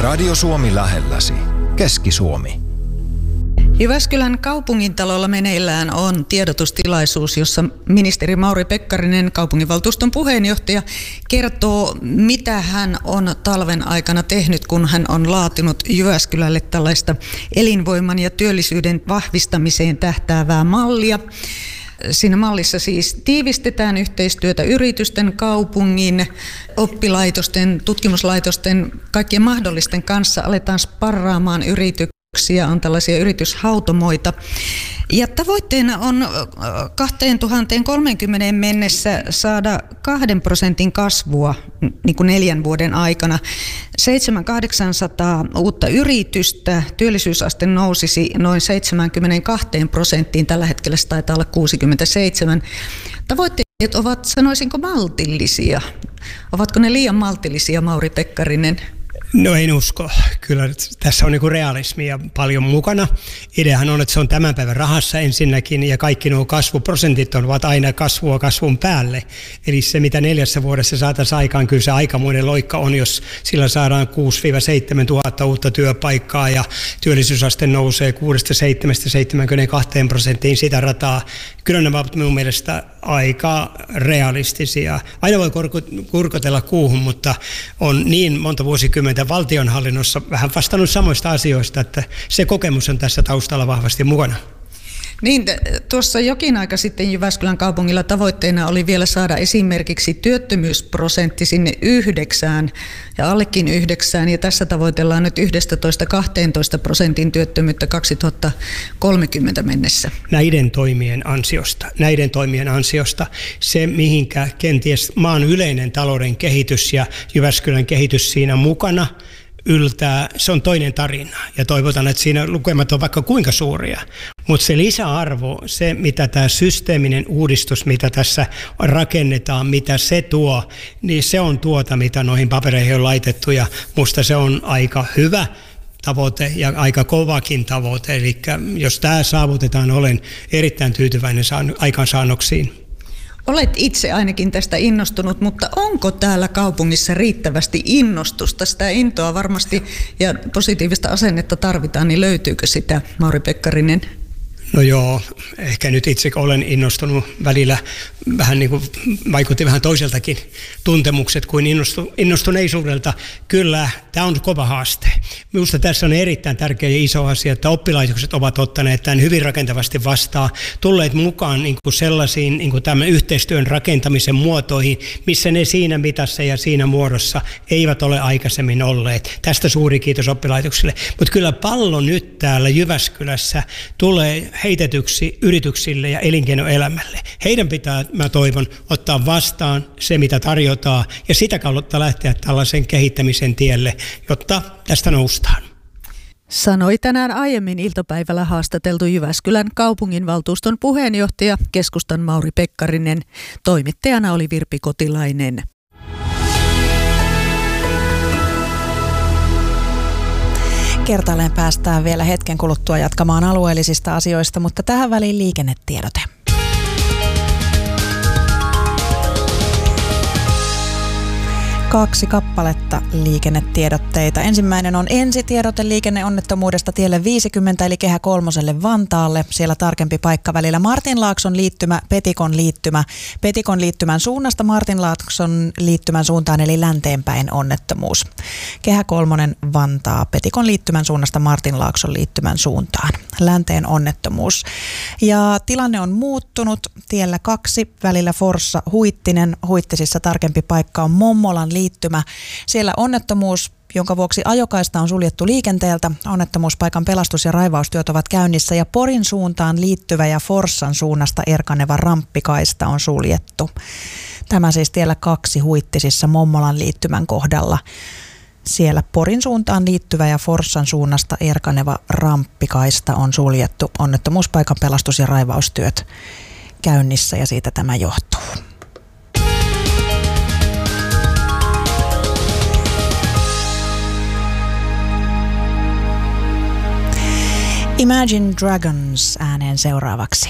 Radio Suomi lähelläsi. Keski-Suomi. Jyväskylän kaupungintalolla meneillään on tiedotustilaisuus, jossa ministeri Mauri Pekkarinen, kaupunginvaltuuston puheenjohtaja, kertoo, mitä hän on talven aikana tehnyt, kun hän on laatinut Jyväskylälle tällaista elinvoiman ja työllisyyden vahvistamiseen tähtäävää mallia. Siinä mallissa siis tiivistetään yhteistyötä yritysten, kaupungin, oppilaitosten, tutkimuslaitosten, kaikkien mahdollisten kanssa. Aletaan sparraamaan yrityksiä, on tällaisia yrityshautomoita. Ja tavoitteena on 2030 mennessä saada 2% kasvua niin kuin 4 vuoden aikana. 700-800 uutta yritystä, työllisyysaste nousisi noin 72%, tällä hetkellä se taitaa olla 67. Tavoitteet ovat, sanoisinko, maltillisia. Ovatko ne liian maltillisia, Mauri Pekkarinen? No en usko. Kyllä tässä on niin realismia paljon mukana. Ideahan on, että se on tämän päivän rahassa ensinnäkin ja kaikki nuo kasvuprosentit ovat aina kasvua kasvun päälle. Eli se mitä 4 vuodessa saataisiin aikaan, kyllä se aikamoinen loikka on, jos sillä saadaan 6-7 tuhatta uutta työpaikkaa ja työllisyysaste nousee 6-7-72% sitä rataa. Kyllä nämä ovat minun mielestä aika realistisia. Aina voi kurkotella kuuhun, mutta on niin monta vuosikymmentä valtionhallinnossa vähän vastannut samoista asioista, että se kokemus on tässä taustalla vahvasti mukana. Niin, tuossa jokin aika sitten Jyväskylän kaupungilla tavoitteena oli vielä saada esimerkiksi työttömyysprosentti sinne 9 ja allekin 9, ja tässä tavoitellaan nyt 11-12% työttömyyttä 2030 mennessä. Näiden toimien ansiosta se, mihinkä kenties maan yleinen talouden kehitys ja Jyväskylän kehitys siinä mukana yltää, se on toinen tarina. Ja toivotaan, että siinä lukemat on vaikka kuinka suuria. Mutta se lisäarvo, se mitä tämä systeeminen uudistus, mitä tässä rakennetaan, mitä se tuo, niin se on tuota, mitä noihin papereihin on laitettu. Ja musta se on aika hyvä tavoite ja aika kovakin tavoite. Eli jos tämä saavutetaan, olen erittäin tyytyväinen aikaansaannoksiin. Olet itse ainakin tästä innostunut, mutta onko täällä kaupungissa riittävästi innostusta? Sitä intoa varmasti ja positiivista asennetta tarvitaan, niin löytyykö sitä, Mauri Pekkarinen? No joo, ehkä nyt itse olen innostunut välillä, vähän niin kuin vaikutti vähän toiseltakin tuntemukset kuin innostuneisuudelta. Kyllä, tämä on kova haaste. Minusta tässä on erittäin tärkeä ja iso asia, että oppilaitokset ovat ottaneet tämän hyvin rakentavasti vastaan, tulleet mukaan niin kuin sellaisiin niin kuin tämän yhteistyön rakentamisen muotoihin, missä ne siinä mitassa ja siinä muodossa eivät ole aikaisemmin olleet. Tästä suuri kiitos oppilaitoksille. Mutta kyllä pallo nyt täällä Jyväskylässä tulee heitetyksi yrityksille ja elinkeinoelämälle. Heidän pitää, mä toivon, ottaa vastaan se, mitä tarjotaan, ja sitä kautta lähteä tällaisen kehittämisen tielle, jotta tästä noustaan. Sanoi tänään aiemmin iltapäivällä haastateltu Jyväskylän kaupunginvaltuuston puheenjohtaja, keskustan Mauri Pekkarinen. Toimittajana oli Virpi Kotilainen. Kertaalleen päästään vielä hetken kuluttua jatkamaan alueellisista asioista, mutta tähän väliin liikennetiedote. Kaksi kappaletta liikennetiedotteita. Ensimmäinen on ensitiedote liikenneonnettomuudesta tielle 50 eli Kehä kolmoselle Vantaalle. Siellä tarkempi paikka välillä Martinlaakson liittymä, Petikon liittymä. Petikon liittymän suunnasta Martinlaakson liittymän suuntaan eli länteenpäin onnettomuus. Kehä kolmonen Vantaa, Petikon liittymän suunnasta Martinlaakson liittymän suuntaan. Länteen onnettomuus. Ja tilanne on muuttunut. Tiellä 2 välillä Forssa Huittinen. Huittisissa tarkempi paikka on Mommolan liittymä. Siellä onnettomuus, jonka vuoksi ajokaista on suljettu liikenteeltä. Onnettomuuspaikan pelastus- ja raivaustyöt ovat käynnissä ja Porin suuntaan liittyvä ja Forssan suunnasta erkaneva ramppikaista on suljettu. Tämä siis tiellä 2 Huittisissa Mommolan liittymän kohdalla. Siellä Porin suuntaan liittyvä ja Forssan suunnasta erkaneva ramppikaista on suljettu. Onnettomuuspaikan pelastus- ja raivaustyöt käynnissä ja siitä tämä johtuu. Imagine Dragons ääneen seuraavaksi.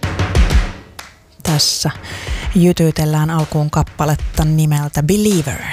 Tässä jytyytellään alkuun kappaletta nimeltä Believer.